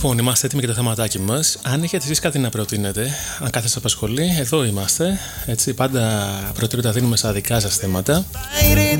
Λοιπόν, είμαστε έτοιμοι για το θεματάκι μας. Αν έχετε εσείς κάτι να προτείνετε, αν κάθε σας απασχολεί, εδώ είμαστε. Έτσι, πάντα προτεραιότητα δίνουμε στα δικά σας θέματα.